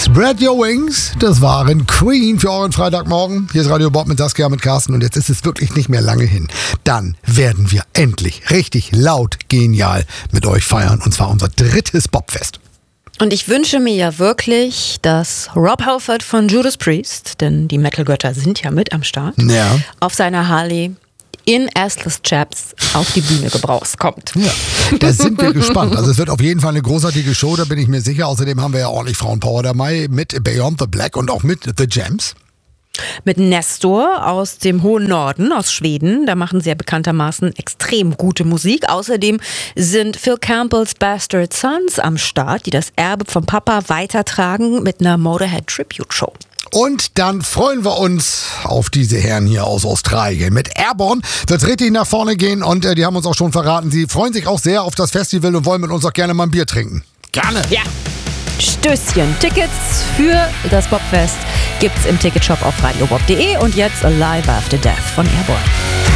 Spread Your Wings, das waren Queen für euren Freitagmorgen. Hier ist Radio Bob mit Saskia, mit Carsten und jetzt ist es wirklich nicht mehr lange hin. Dann werden wir endlich richtig laut genial mit euch feiern und zwar unser 3. Bobfest. Und ich wünsche mir ja wirklich, dass Rob Halford von Judas Priest, denn die Metal-Götter sind ja mit am Start, auf seiner Harley in Assless Chaps auf die Bühne kommt. Ja, da sind wir gespannt. Also es wird auf jeden Fall eine großartige Show, da bin ich mir sicher. Außerdem haben wir ja ordentlich Frauenpower dabei mit Beyond the Black und auch mit The Jams. Mit Nestor aus dem hohen Norden, aus Schweden. Da machen sie ja bekanntermaßen extrem gute Musik. Außerdem sind Phil Campbells Bastard Sons am Start, die das Erbe vom Papa weitertragen mit einer Motorhead Tribute Show. Und dann freuen wir uns auf diese Herren hier aus Australien. Mit Airborne wird es richtig nach vorne gehen und die haben uns auch schon verraten, sie freuen sich auch sehr auf das Festival und wollen mit uns auch gerne mal ein Bier trinken. Gerne. Ja. Stößchen. Tickets für das Bobfest gibt's im Ticketshop auf radiobob.de und jetzt Alive After Death von Airborne.